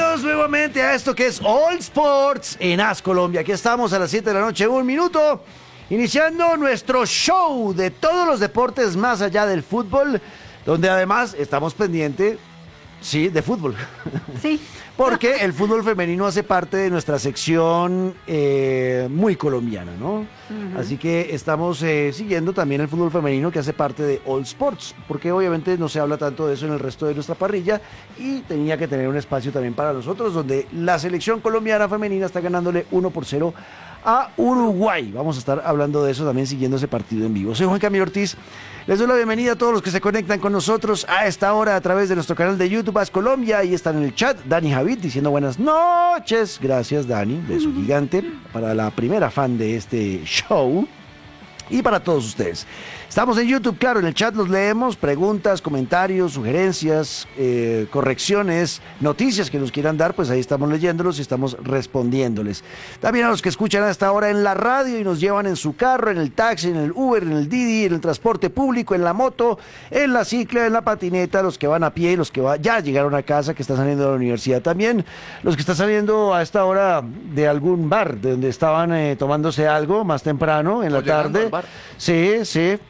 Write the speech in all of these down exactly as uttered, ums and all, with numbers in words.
Bienvenidos nuevamente a esto que es All Sports en As Colombia. Aquí estamos a las siete de la noche, un minuto, iniciando nuestro show de todos los deportes más allá del fútbol, donde además estamos pendientes, sí, de fútbol. Sí. Porque el fútbol femenino hace parte de nuestra sección eh, muy colombiana, ¿no? Uh-huh. Así que estamos eh, siguiendo también el fútbol femenino que hace parte de All Sports, porque obviamente no se habla tanto de eso en el resto de nuestra parrilla y tenía que tener un espacio también para nosotros, donde la selección colombiana femenina está ganándole uno por cero a Uruguay. Vamos a estar hablando de eso también, siguiendo ese partido en vivo. Soy Juan Camilo Ortiz. Les doy la bienvenida a todos los que se conectan con nosotros a esta hora a través de nuestro canal de YouTube As Colombia. Ahí están en el chat Dani Javid diciendo buenas noches. Gracias, Dani, beso gigante para la primera fan de este show y para todos ustedes. Estamos en YouTube, claro, en el chat los leemos, preguntas, comentarios, sugerencias, eh, correcciones, noticias que nos quieran dar, pues ahí estamos leyéndolos y estamos respondiéndoles. También a los que escuchan hasta ahora en la radio y nos llevan en su carro, en el taxi, en el Uber, en el Didi, en el transporte público, en la moto, en la cicla, en la patineta, los que van a pie y los que va, ya llegaron a casa, que están saliendo de la universidad también, los que están saliendo a esta hora de algún bar, de donde estaban eh, tomándose algo más temprano, en la tarde. Sí, sí.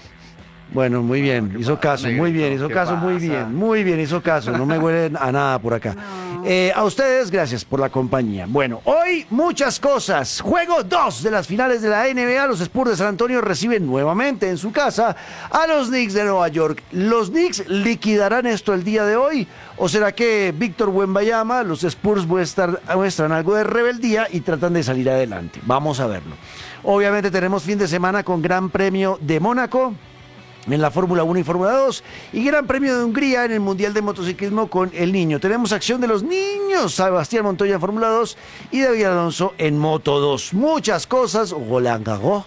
Bueno, muy bien, hizo caso, muy bien, hizo caso, muy bien, muy bien, hizo caso, no me huele a nada por acá. No. Eh, a ustedes, gracias por la compañía. Bueno, hoy muchas cosas. Juego dos de las finales de la N B A, los Spurs de San Antonio reciben nuevamente en su casa a los Knicks de Nueva York. ¿Los Knicks liquidarán esto el día de hoy? ¿O será que Víctor Wembanyama, los Spurs muestran, muestran algo de rebeldía y tratan de salir adelante? Vamos a verlo. Obviamente tenemos fin de semana con Gran Premio de Mónaco en la Fórmula uno y Fórmula dos y Gran Premio de Hungría en el Mundial de Motociclismo con el niño. Tenemos acción de los niños, Sebastián Montoya en Fórmula dos y David Alonso en Moto dos. Muchas cosas, Roland Garros,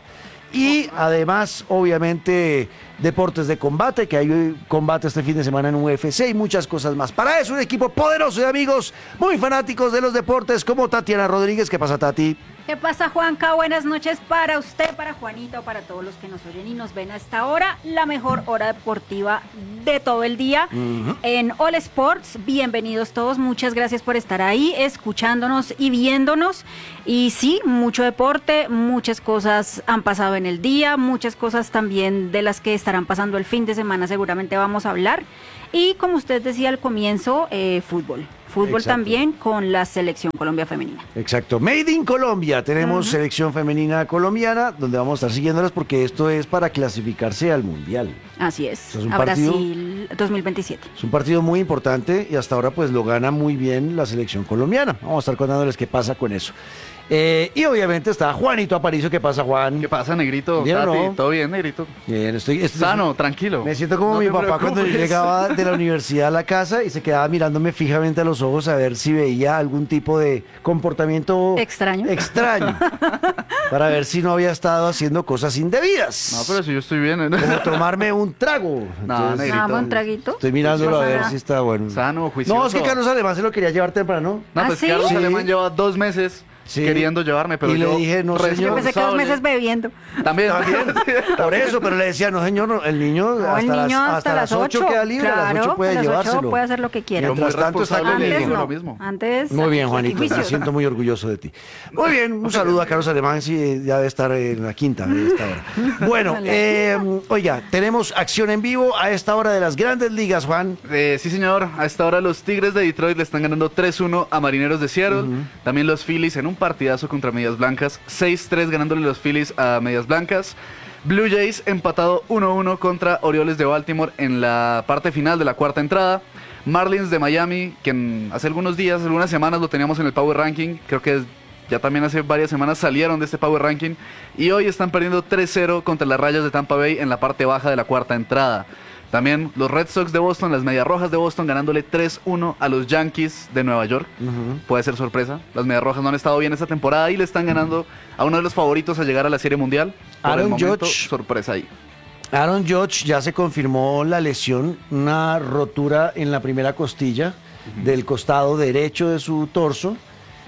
y además, obviamente, deportes de combate, que hay combate este fin de semana en U F C y muchas cosas más. Para eso, un equipo poderoso de amigos muy fanáticos de los deportes como Tatiana Rodríguez. ¿Qué pasa, Tati? ¿Qué pasa, Juanca? Buenas noches para usted, para Juanito, para todos los que nos oyen y nos ven a esta hora, la mejor hora deportiva de todo el día uh-huh. en All Sports. Bienvenidos todos, muchas gracias por estar ahí, escuchándonos y viéndonos. Y sí, mucho deporte, muchas cosas han pasado en el día, muchas cosas también de las que estarán pasando el fin de semana seguramente vamos a hablar. Y como usted decía al comienzo, eh, fútbol. Fútbol Exacto. también con la selección Colombia femenina. Exacto. Made in Colombia. Tenemos uh-huh. selección femenina colombiana, donde vamos a estar siguiéndolas porque esto es para clasificarse al Mundial. Así es. O sea, es un a partido, Brasil dos mil veintisiete. Es un partido muy importante y hasta ahora pues lo gana muy bien la selección colombiana. Vamos a estar contándoles qué pasa con eso. Eh, y obviamente está Juanito Aparicio. ¿Qué pasa, Juan? ¿Qué pasa, Negrito? ¿Bien o no? ¿Todo bien, Negrito? Bien, estoy, estoy sano, tranquilo. Me siento como no mi papá preocupes. Cuando yo llegaba de la universidad a la casa y se quedaba mirándome fijamente a los ojos a ver si veía algún tipo de comportamiento extraño, extraño para ver si no había estado haciendo cosas indebidas. No, pero si yo estoy bien. ¿no? Como tomarme un trago. No, Entonces, Negrito. ¿Un traguito? Estoy mirándolo a ver nada. si está bueno. Sano, juicioso. No, es que Carlos Alemán se lo quería llevar temprano. No, ¿Ah, pues sí? Carlos Sí. Alemán lleva dos meses Sí. queriendo llevarme, pero y yo le dije, no, señor. Yo pensé que dos meses bebiendo. También. También, por eso, pero le decía, no señor, no, el niño, No, hasta, el niño las, hasta las ocho queda libre, claro, a las ocho puede a las llevárselo. ocho puede hacer lo que quiera. Yo muy Mientras tanto está responsable le Antes digo no, lo mismo. antes... Muy bien, Juanito, me juicioso. siento muy orgulloso de ti. Muy bien, un saludo a Carlos Alemán, sí, ya debe estar en la quinta de esta hora. Bueno, eh, oiga, tenemos acción en vivo a esta hora de las grandes ligas, Juan. Eh, sí, señor. A esta hora los Tigres de Detroit le están ganando tres uno a Marineros de Seattle. Uh-huh. También los Phillies en un partidazo contra Medias Blancas. seis tres ganándole los Phillies a Medias Blancas. Blue Jays empatado uno uno contra Orioles de Baltimore en la parte final de la cuarta entrada. Marlins de Miami, que en, hace algunos días, algunas semanas lo teníamos en el Power Ranking. Creo que ya también hace varias semanas salieron de este Power Ranking. Y hoy están perdiendo tres cero contra las Rayas de Tampa Bay en la parte baja de la cuarta entrada. También los Red Sox de Boston, las Medias Rojas de Boston, ganándole tres uno a los Yankees de Nueva York. Uh-huh. Puede ser sorpresa. Las Medias Rojas no han estado bien esta temporada y le están ganando uh-huh. a uno de los favoritos a llegar a la Serie Mundial. Por Aaron el momento, Judge. sorpresa ahí. Aaron Judge ya se confirmó la lesión, una rotura en la primera costilla uh-huh. del costado derecho de su torso.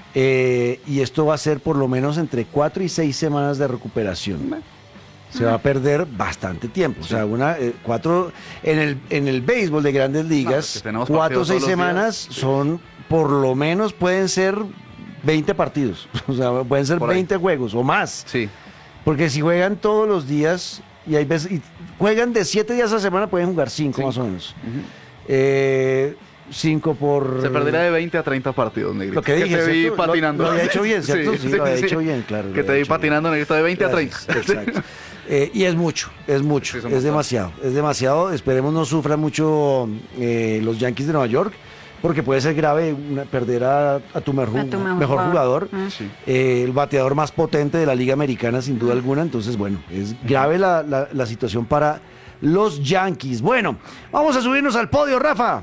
Eh, y esto va a ser por lo menos entre cuatro y seis semanas de recuperación. Uh-huh. Se va a perder bastante tiempo. Sí. O sea, una, eh, cuatro en el, en el béisbol de grandes ligas, no, cuatro o seis semanas días. Son por lo menos pueden ser veinte partidos, o sea, pueden ser veinte juegos o más. Sí. Porque si juegan todos los días, y hay veces, y juegan de siete días a la semana, pueden jugar cinco, cinco. más o menos. Uh-huh. eh, cinco por... Se perderá de veinte a treinta partidos, Negrito. Lo que dije, que te vi ¿cierto? patinando. Lo, lo había hecho bien, ¿cierto? Sí, sí, sí lo había sí. hecho bien, claro. Que te vi patinando, Negrito, de veinte Gracias, a treinta. Exacto. Eh, y es mucho, es mucho, Sí, es demasiado, es demasiado. Esperemos no sufran mucho eh, los Yankees de Nueva York, porque puede ser grave una, perder a, a tu, mejor, a tu mejor, mejor jugador, mm. sí. eh, el bateador más potente de la Liga Americana, sin duda alguna. Entonces, bueno, es grave la, la, la situación para los Yankees. Bueno, vamos a subirnos al podio, Rafa.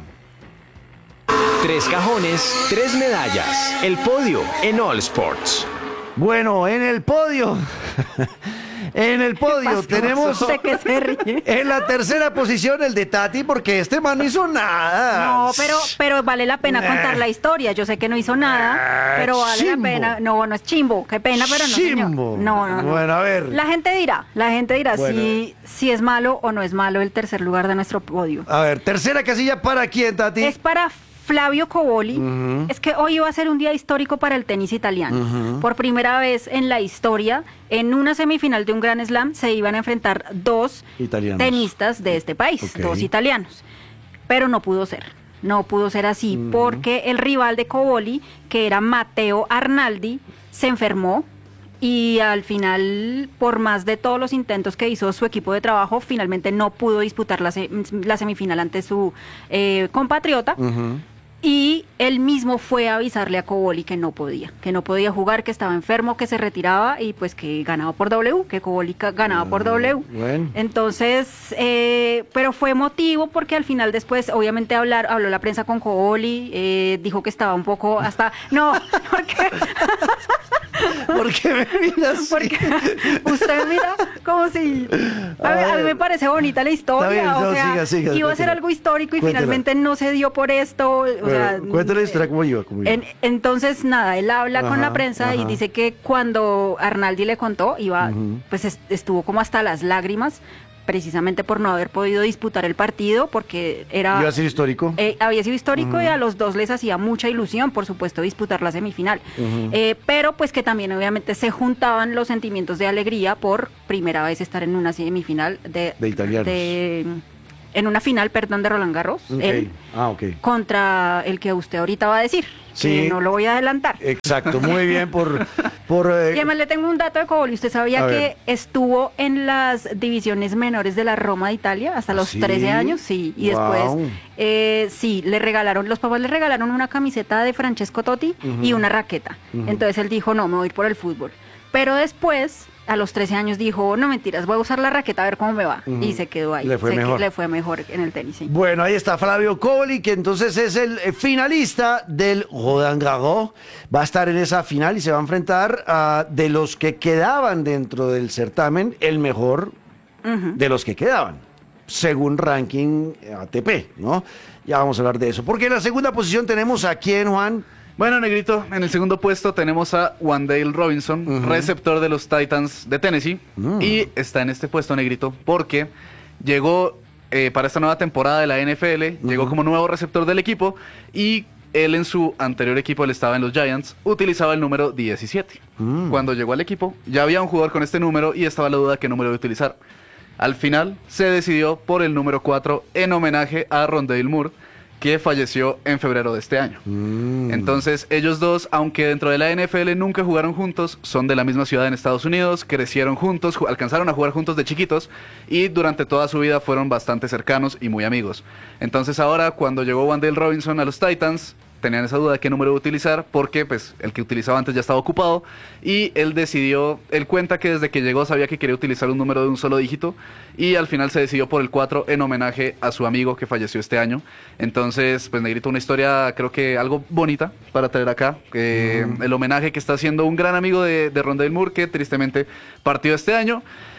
Tres cajones, tres medallas. El podio en All Sports. Bueno, en el podio. En el podio tenemos Sé que se ríe. en la tercera posición el de Tati, porque este man no hizo nada. No, pero, pero vale la pena contar la historia. Yo sé que no hizo nada, pero vale Chimbo. la pena. No, no es chimbo. Qué pena, pero no, señor. Chimbo. No, no, no. Bueno, a ver. La gente dirá, la gente dirá Bueno. si, si es malo o no es malo el tercer lugar de nuestro podio. A ver, tercera casilla para quién, Tati. Es para Flavio Cobolli. Ujú. Es que hoy iba a ser un día histórico para el tenis italiano. Ujú. Por primera vez en la historia, en una semifinal de un Grand Slam se iban a enfrentar dos Italianos. tenistas de este país, Ok. dos italianos. Pero no pudo ser. No pudo ser así Ujú. porque el rival de Cobolli, que era Matteo Arnaldi, se enfermó. Y al final, por más de todos los intentos que hizo su equipo de trabajo, finalmente no pudo disputar la, se- la semifinal ante su eh, compatriota. Ujú. Y él mismo fue a avisarle a Cobolli que no podía, que no podía jugar, que estaba enfermo, que se retiraba y pues que ganaba por W, que Cobolli ca- ganaba por W. Bueno. Entonces, eh, pero fue emotivo porque al final después, obviamente hablar, habló la prensa con Cobolli, eh, dijo que estaba un poco hasta, no, porque, ¿Por qué me miras así? porque usted mira como si, a, A mí, a mí ver. me parece bonita la historia, Está bien, o no, sea, siga, siga, iba a ser cuéntela. algo histórico y Cuéntela. finalmente no se dio por esto, o Bueno, sea, cuéntale la historia cómo iba. Cómo iba. En- entonces, nada, él habla Ajá, con la prensa y ajá. dice que cuando Arnaldi le contó, iba, Ujú. pues es- estuvo como hasta las lágrimas, precisamente por no haber podido disputar el partido, porque era... ¿Iba a ser histórico? eh, había sido histórico Ujú. y a los dos les hacía mucha ilusión, por supuesto, disputar la semifinal. Ujú. Eh, pero pues que también obviamente se juntaban los sentimientos de alegría por primera vez estar en una semifinal de... De italianos. de- en una final, perdón, de Roland Garros. Ok. Él, Ah, ok. contra el que usted ahorita va a decir, Sí. que no lo voy a adelantar. Exacto, muy bien por... por eh, Y además le tengo un dato de Cobolli. ¿Usted sabía A que ver. estuvo en las divisiones menores de la Roma de Italia hasta los ¿Sí? trece años? Sí, y Guau. después, eh, sí, le regalaron, los papás le regalaron una camiseta de Francesco Totti y una raqueta. Ujú. Entonces él dijo, no, me voy a ir por el fútbol. Pero después, a los trece años, dijo, no mentiras, voy a usar la raqueta a ver cómo me va. Ujú. Y se quedó ahí. Le fue Se- mejor. Le fue mejor en el tenis, sí. Bueno, ahí está Flavio Cobolli, que entonces es el eh, finalista del Roland Garros. Va a estar en esa final y se va a enfrentar a, de los que quedaban dentro del certamen, el mejor Ujú. de los que quedaban, según ranking A T P, ¿no? Ya vamos a hablar de eso. Porque en la segunda posición tenemos a quién, Juan. Bueno, Negrito, en el segundo puesto tenemos a Wandale Robinson, Ujú. receptor de los Titans de Tennessee. Mm. Y está en este puesto, Negrito, porque llegó eh, para esta nueva temporada de la N F L, Ujú. llegó como nuevo receptor del equipo y él en su anterior equipo, él estaba en los Giants, utilizaba el número diecisiete. Mm. Cuando llegó al equipo, ya había un jugador con este número y estaba la duda de qué número de utilizar. Al final se decidió por el número cuatro en homenaje a Rondale Moore, que falleció en febrero de este año. Mm. Entonces, ellos dos, aunque dentro de la N F L nunca jugaron juntos, son de la misma ciudad en Estados Unidos, crecieron juntos, ju- alcanzaron a jugar juntos de chiquitos y durante toda su vida fueron bastante cercanos y muy amigos. Entonces, ahora cuando llegó Wandale Robinson a los Titans, tenían esa duda de qué número utilizar porque pues el que utilizaba antes ya estaba ocupado y él decidió, él cuenta que desde que llegó sabía que quería utilizar un número de un solo dígito y al final se decidió por el cuatro en homenaje a su amigo que falleció este año. Entonces, pues Negrito, una historia creo que algo bonita para traer acá, eh, el homenaje que está haciendo un gran amigo de, de Rondale Moore que tristemente partió este año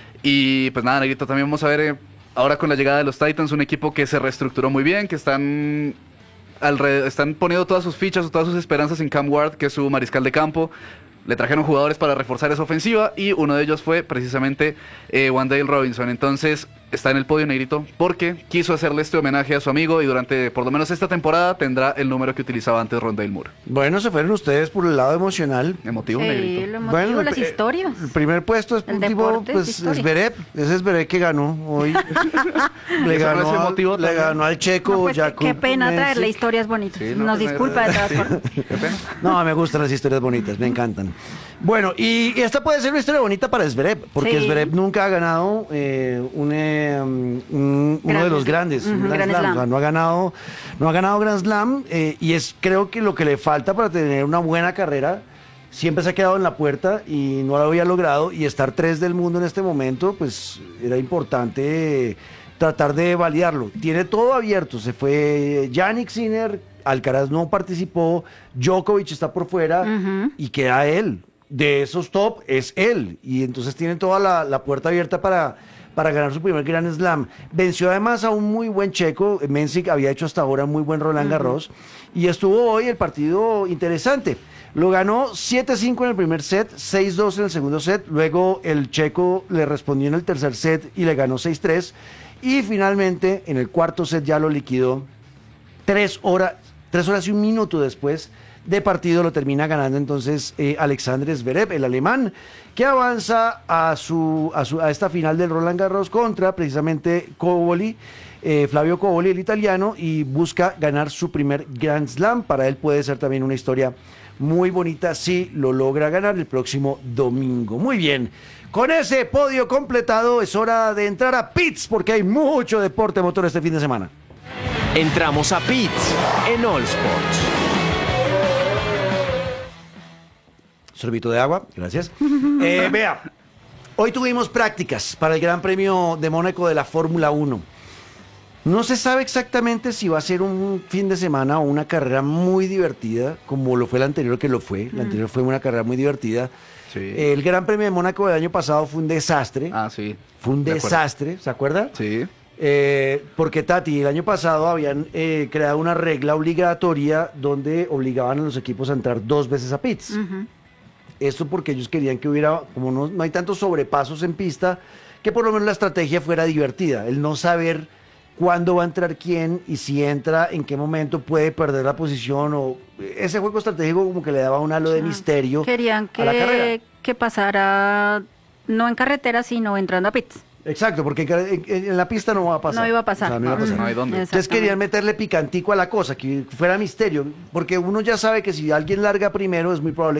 y pues nada, Negrito, también vamos a ver eh, ahora con la llegada de los Titans, un equipo que se reestructuró muy bien, que están alrededor, están poniendo todas sus fichas o todas sus esperanzas en Cam Ward, que es su mariscal de campo. Le trajeron jugadores para reforzar esa ofensiva y uno de ellos fue precisamente eh, Wandale Robinson. Entonces está en el podio, Negrito, porque quiso hacerle este homenaje a su amigo y durante por lo menos esta temporada tendrá el número que utilizaba antes Rondale Moore. Bueno, se fueron ustedes por el lado emocional. Emotivo, Sí, Negrito. lo emotivo, Bueno, las el- historias. El primer puesto es El un tipo, deporte es pues, historia. Zverev. Ese es Zverev que ganó hoy. le ¿Eso no es ganó, emotivo le también? ganó al checo. No, pues, qué- Jakub qué pena Mensik. traerle historias bonitas. Sí, no, Nos pues, disculpa de todas formas. Qué pena. No, me gustan las historias bonitas, me encantan. Bueno, y y esta puede ser una historia bonita para Zverev, porque Sí. Zverev nunca ha ganado eh, un, eh, um, un- uno de los grandes, Ujú, un Grand Grand Slam. Slam. O sea, no ha ganado, no ha ganado Grand Slam, eh, y es creo que lo que le falta para tener una buena carrera. Siempre se ha quedado en la puerta y no lo había logrado, y estar tres del mundo en este momento, pues era importante tratar de validarlo. Tiene todo abierto, se fue Yannick Sinner, Alcaraz no participó, Djokovic está por fuera Ujú. y queda él. De esos top es él, y entonces tiene toda la, la puerta abierta para, para ganar su primer Grand Slam. Venció además a un muy buen checo, Mensik había hecho hasta ahora muy buen Roland Garros, y estuvo hoy el partido interesante. Lo ganó siete cinco en el primer set, seis dos en el segundo set, luego el checo le respondió en el tercer set y le ganó seis tres, y finalmente en el cuarto set ya lo liquidó tres horas, tres horas y un minuto después de partido lo termina ganando entonces eh, Alexander Zverev, el alemán, que avanza a su, a su a esta final del Roland Garros contra precisamente Cobolli, eh, Flavio Cobolli, el italiano, y busca ganar su primer Grand Slam. Para él puede ser también una historia muy bonita si lo logra ganar el próximo domingo. Muy bien, con ese podio completado es hora de entrar a pits porque hay mucho deporte motor este fin de semana. Entramos a Pits en All Sports. Sorbito de agua, gracias. Eh, vea, hoy tuvimos prácticas para el Gran Premio de Mónaco de la Fórmula uno. No se sabe exactamente si va a ser un fin de semana o una carrera muy divertida, como lo fue la anterior, que lo fue. La anterior fue una carrera muy divertida. Sí. El Gran Premio de Mónaco del año pasado fue un desastre. Ah, sí. Fue un De acuerdo. desastre, ¿se acuerda? Sí. Eh, porque Tati, el año pasado habían eh, creado una regla obligatoria donde obligaban a los equipos a entrar dos veces a pits. Ujú. Esto porque ellos querían que hubiera, como no, no hay tantos sobrepasos en pista, que por lo menos la estrategia fuera divertida. El no saber cuándo va a entrar quién y si entra, en qué momento puede perder la posición. O ese juego estratégico como que le daba un halo de misterio Querían a la carrera. que, que pasara no en carretera, sino entrando a pits. Exacto, porque en, en- en la pista no va a pasar. No iba a pasar. O sea, no iba a pasar. No hay dónde. Entonces querían meterle picantico a la cosa, que fuera misterio, porque uno ya sabe que si alguien larga primero es muy probable